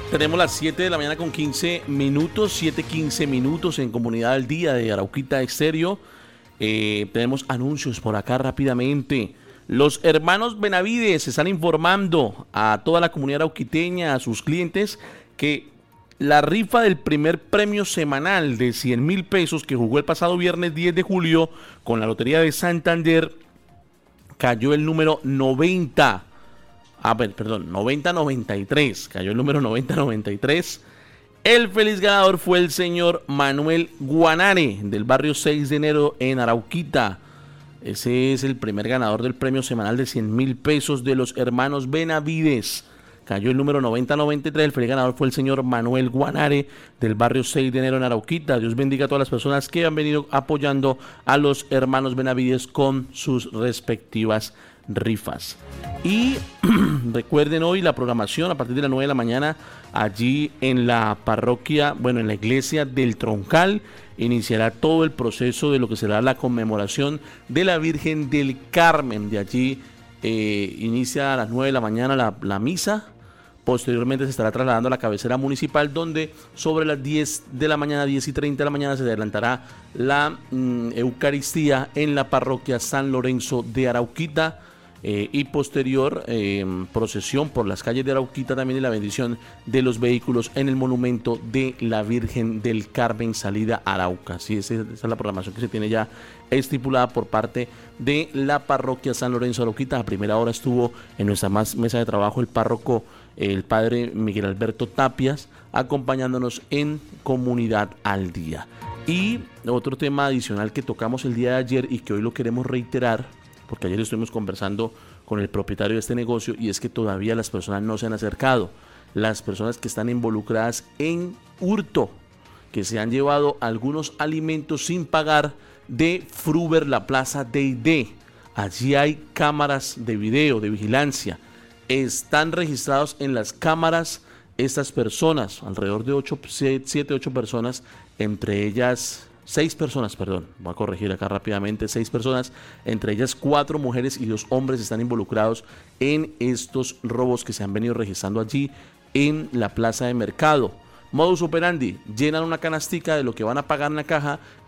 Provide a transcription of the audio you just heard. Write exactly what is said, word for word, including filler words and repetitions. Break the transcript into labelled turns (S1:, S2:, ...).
S1: Tenemos las siete de la mañana con quince minutos, siete quince minutos en Comunidad al Día de Arauquita Estéreo. Eh, tenemos anuncios por acá rápidamente. Los hermanos Benavides están informando a toda la comunidad arauquiteña, a sus clientes, que la rifa del primer premio semanal de cien mil pesos que jugó el pasado viernes diez de julio con la Lotería de Santander cayó el número noventa. Ah, perdón, noventa noventa y tres. Cayó el número noventa noventa y tres. El feliz ganador fue el señor Manuel Guanare, del barrio seis de enero en Arauquita. Ese es el primer ganador del premio semanal de cien mil pesos de los hermanos Benavides. Cayó el número noventa noventa y tres. El feliz ganador fue el señor Manuel Guanare, del barrio seis de enero en Arauquita. Dios bendiga a todas las personas que han venido apoyando a los hermanos Benavides con sus respectivas rifas. Y recuerden hoy la programación a partir de las nueve de la mañana allí en la parroquia, bueno, en la iglesia del Troncal, iniciará todo el proceso de lo que será la conmemoración de la Virgen del Carmen. De allí eh, inicia a las nueve de la mañana la, la misa. Posteriormente se estará trasladando a la cabecera municipal, donde sobre las diez de la mañana, diez y treinta de la mañana, se adelantará la mm, Eucaristía en la parroquia San Lorenzo de Arauquita. Eh, y posterior eh, procesión por las calles de Arauquita también, y la bendición de los vehículos en el monumento de la Virgen del Carmen, salida Arauca. Sí, esa es la programación que se tiene ya estipulada por parte de la parroquia San Lorenzo de Arauquita. A primera hora estuvo en nuestra más mesa de trabajo el párroco, el padre Miguel Alberto Tapias, acompañándonos en Comunidad al Día. Y otro tema adicional que tocamos el día de ayer y que hoy lo queremos reiterar, porque ayer estuvimos conversando con el propietario de este negocio, y es que todavía las personas no se han acercado. Las personas que están involucradas en hurto, que se han llevado algunos alimentos sin pagar de Fruber La Plaza D y D. Allí hay cámaras de video, de vigilancia. Están registrados en las cámaras estas personas, alrededor de ocho, siete, ocho personas, entre ellas... Seis personas, perdón, voy a corregir acá rápidamente, seis personas, entre ellas cuatro mujeres y dos hombres están involucrados en estos robos que se han venido registrando allí en la plaza de mercado. Modus operandi: llenan una canastica de lo que van a pagar en la caja